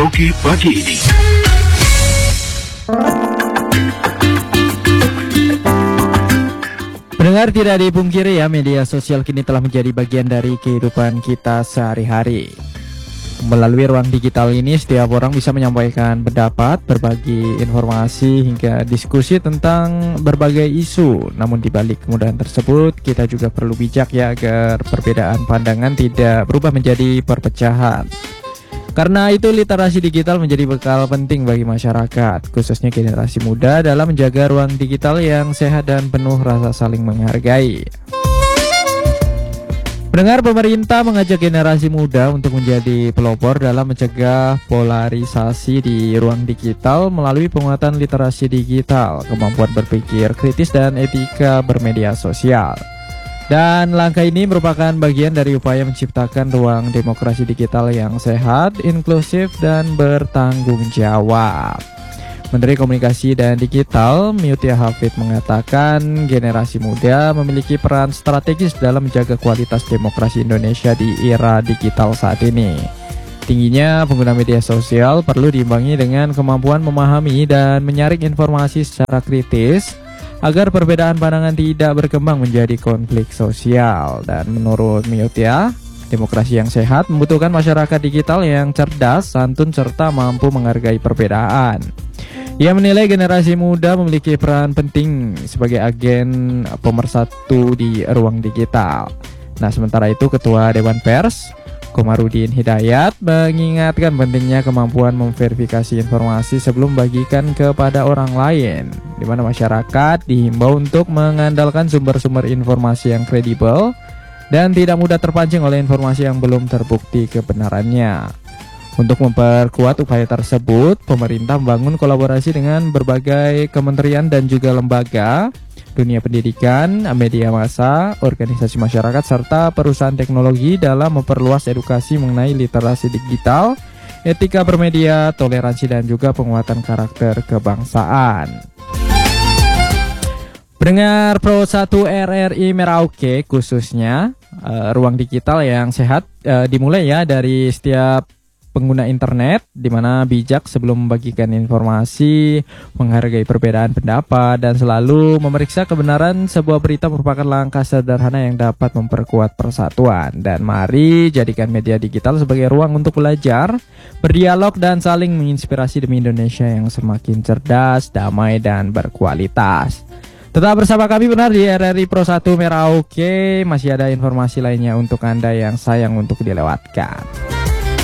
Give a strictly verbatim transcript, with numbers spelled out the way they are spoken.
Merauke pagi ini. Pendengar, tidak dipungkiri ya, media sosial kini telah menjadi bagian dari kehidupan kita sehari-hari. Melalui ruang digital ini, setiap orang bisa menyampaikan pendapat, berbagi informasi, hingga diskusi tentang berbagai isu. Namun di balik kemudahan tersebut, kita juga perlu bijak ya agar perbedaan pandangan tidak berubah menjadi perpecahan. Karena itu, literasi digital menjadi bekal penting bagi masyarakat, khususnya generasi muda, dalam menjaga ruang digital yang sehat dan penuh rasa saling menghargai. Pendengar, pemerintah mengajak generasi muda untuk menjadi pelopor dalam mencegah polarisasi di ruang digital melalui penguatan literasi digital, kemampuan berpikir kritis, dan etika bermedia sosial. Dan langkah ini merupakan bagian dari upaya menciptakan ruang demokrasi digital yang sehat, inklusif, dan bertanggung jawab. Menteri Komunikasi dan Digital Mutia Hafid mengatakan generasi muda memiliki peran strategis dalam menjaga kualitas demokrasi Indonesia di era digital saat ini. Tingginya pengguna media sosial perlu diimbangi dengan kemampuan memahami dan menyaring informasi secara kritis, agar perbedaan pandangan tidak berkembang menjadi konflik sosial. Dan menurut Mutia, demokrasi yang sehat membutuhkan masyarakat digital yang cerdas, santun, serta mampu menghargai perbedaan. Ia menilai generasi muda memiliki peran penting sebagai agen pemersatu di ruang digital. Nah, sementara itu Ketua Dewan Pers Komarudin Hidayat mengingatkan pentingnya kemampuan memverifikasi informasi sebelum bagikan kepada orang lain, di mana masyarakat dihimbau untuk mengandalkan sumber-sumber informasi yang kredibel dan tidak mudah terpancing oleh informasi yang belum terbukti kebenarannya. Untuk memperkuat upaya tersebut, pemerintah membangun kolaborasi dengan berbagai kementerian dan juga lembaga, dunia pendidikan, media massa, organisasi masyarakat, serta perusahaan teknologi dalam memperluas edukasi mengenai literasi digital, etika bermedia, toleransi, dan juga penguatan karakter kebangsaan. Pendengar Pro satu R R I Merauke, khususnya uh, ruang digital yang sehat uh, dimulai ya dari setiap pengguna internet, di mana bijak sebelum membagikan informasi, menghargai perbedaan pendapat, dan selalu memeriksa kebenaran sebuah berita merupakan langkah sederhana yang dapat memperkuat persatuan. Dan mari jadikan media digital sebagai ruang untuk belajar, berdialog, dan saling menginspirasi demi Indonesia yang semakin cerdas, damai, dan berkualitas. Tetap bersama kami benar di R R I Pro satu Merauke. Masih ada informasi lainnya untuk Anda yang sayang untuk dilewatkan.